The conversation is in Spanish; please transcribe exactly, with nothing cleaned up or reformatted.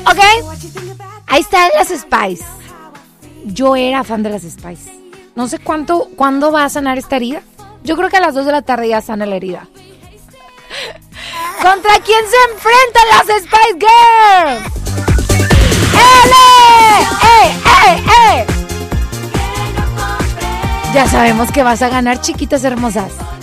Ok, ahí están las Spice. Yo era fan de las Spice. No sé cuánto, cuándo va a sanar esta herida. Yo creo que a las dos de la tarde ya sana la herida. ¿Contra quién se enfrentan las Spice Girls? ¡Ele! ¡Eh, eh, eh! Ya sabemos que vas a ganar, chiquitas hermosas.